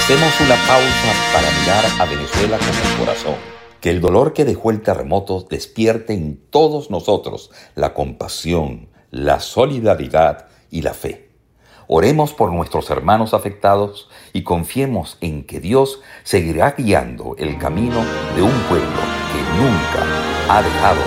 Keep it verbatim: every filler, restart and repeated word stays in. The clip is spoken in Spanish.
Hacemos una pausa para mirar a Venezuela con el corazón. Que el dolor que dejó el terremoto despierte en todos nosotros la compasión, la solidaridad y la fe. Oremos por nuestros hermanos afectados y confiemos en que Dios seguirá guiando el camino de un pueblo que nunca ha dejado